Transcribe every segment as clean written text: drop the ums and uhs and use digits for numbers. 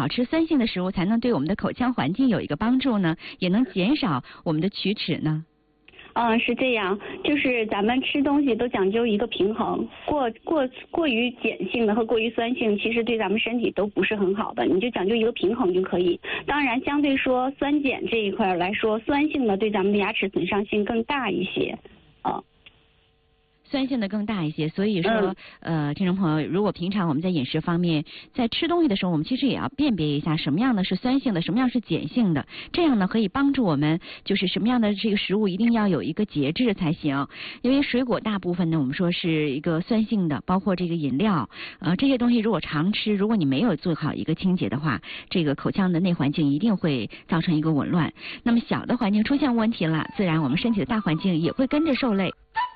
少吃酸性的食物，才能对我们的口腔环境有一个帮助呢？也能减少我们的龋齿呢？ 是这样，就是咱们吃东西都讲究一个平衡，过于碱性的和过于酸性，其实对咱们身体都不是很好的，你就讲究一个平衡就可以。当然，相对说酸碱这一块来说，酸性的对咱们的牙齿损伤性更大一些， 酸性的更大一些，所以说，听众朋友，如果平常我们在饮食方面，在吃东西的时候，我们其实也要辨别一下什么样的是酸性的，什么样是碱性的，这样呢可以帮助我们，就是什么样的这个食物一定要有一个节制才行。因为水果大部分呢，我们说是一个酸性的，包括这个饮料，这些东西如果常吃，如果你没有做好一个清洁的话，这个口腔的内环境一定会造成一个紊乱。那么小的环境出现问题了，自然我们身体的大环境也会跟着受累。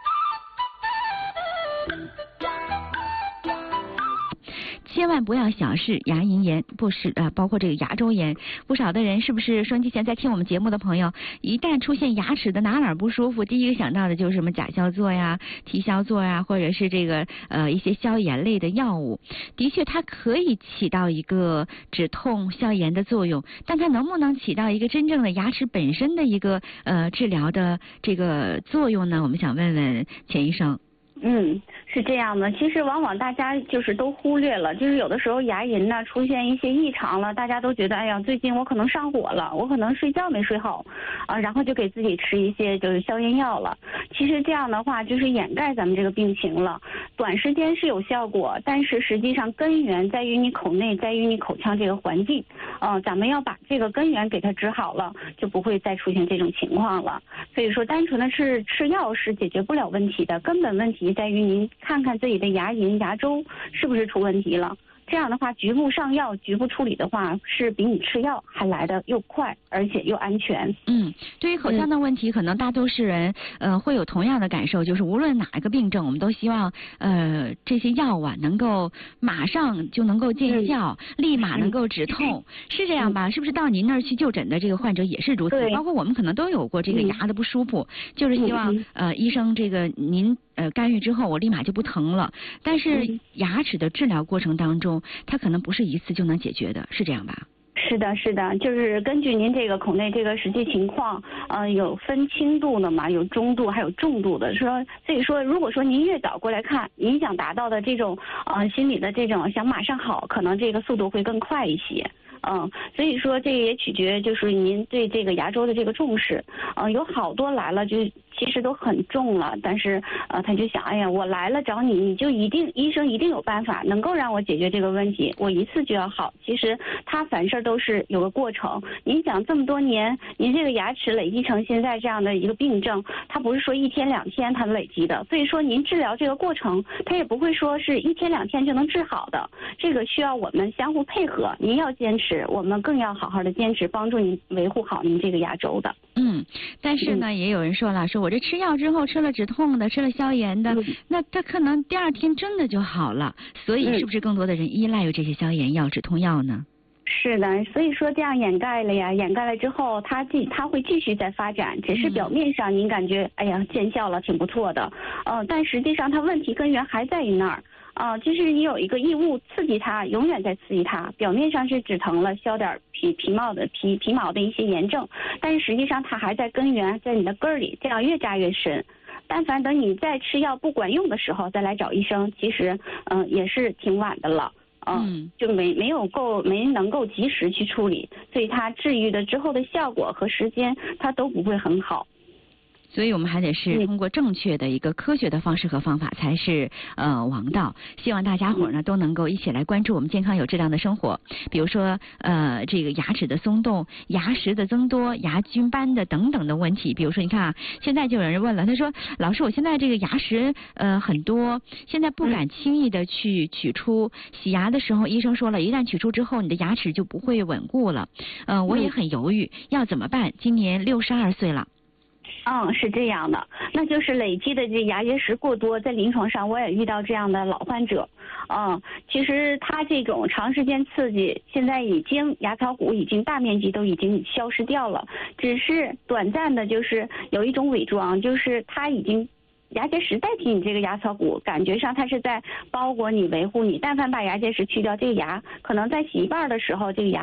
千万不要小视牙龈炎，包括这个牙周炎。不少的人是不是收音机前在听我们节目的朋友，一旦出现牙齿的哪不舒服，第一个想到的就是什么甲硝唑呀、提硝唑呀，或者是这个一些消炎类的药物。的确，它可以起到一个止痛消炎的作用，但它能不能起到一个真正的牙齿本身的一个治疗的这个作用呢？我们想问问钱医生。 是这样的，其实往往大家就是都忽略了，就是有的时候牙龈呢出现一些异常了，大家都觉得哎呀，最近我可能上火了，我可能睡觉没睡好然后就给自己吃一些就是消炎药了。其实这样的话就是掩盖咱们这个病情了，短时间是有效果，但是实际上根源在于你口内，在于你口腔这个环境咱们要把这个根源给它治好了，就不会再出现这种情况了。所以说单纯的是吃药是解决不了问题的，根本问题在于您看看自己的牙龈、牙周是不是出问题了。这样的话，局部上药、局部处理的话，是比你吃药还来得又快，而且又安全。 对于口腔的问题，可能大多数人会有同样的感受，就是无论哪一个病症，我们都希望这些药啊能够马上就能够见效，立马能够止痛，是这样吧？是不是到您那儿去就诊的这个患者也是如此？包括我们可能都有过这个牙的不舒服，就是希望医生这个您干预之后，我立马就不疼了。但是牙齿的治疗过程当中，它可能不是一次就能解决的，是这样吧？ 是的，就是根据您这个口内这个实际情况，有分轻度的嘛，有中度，还有重度的。所以说，如果说您越早过来看，您想达到的这种心理的这种想马上好，可能这个速度会更快一些。所以说这个也取决就是您对这个牙周的这个重视。有好多来了就其实都很重了，但是他就想，哎呀，我来了找你，你就医生一定有办法能够让我解决这个问题，我一次就要好。其实他凡事都是有个过程。您想这么多年，您这个牙齿累积成现在这样的一个病症，它不是说1天2天它累积的，所以说您治疗这个过程，它也不会说是1天2天就能治好的，这个需要我们相互配合。您要坚持，我们更要好好的坚持，帮助您维护好您这个牙周的。 但是呢，也有人说了，说我这吃药之后吃了止痛的，吃了消炎的，那他可能第2天真的就好了，所以是不是更多的人依赖于这些消炎药、止痛药呢？ 是的，所以说这样掩盖了之后，它会继续再发展，只是表面上您感觉哎呀见效了，挺不错的，但实际上它问题根源还在于那儿。就是你有一个异物刺激它，永远在刺激它，表面上是止疼了，消点皮毛的一些炎症，但是实际上它还在根源，在你的根儿里，这样越扎越深。但凡等你再吃药不管用的时候再来找医生，其实也是挺晚的了。就没能够及时去处理，所以它治愈的之后的效果和时间它都不会很好。 所以我们还得是通过正确的一个科学的方式和方法才是王道。希望大家伙呢都能够一起来关注我们健康有质量的生活。比如说这个牙齿的松动、牙石的增多、牙菌斑的等等的问题。比如说你看啊，现在就有人问了，他说老师，我现在这个牙石很多，现在不敢轻易的去取出。洗牙的时候医生说了，一旦取出之后你的牙齿就不会稳固了。我也很犹豫要怎么办。今年62岁了。 是这样的，那就是累积的这牙结石过多，在临床上我也遇到这样的老患者。其实他这种长时间刺激，现在已经牙槽骨已经大面积都已经消失掉了，只是短暂的，就是有一种伪装，就是他已经牙结石代替你这个牙槽骨，感觉上它是在包裹你、维护你。但凡把牙结石去掉，这个牙可能在洗一半的时候，这个牙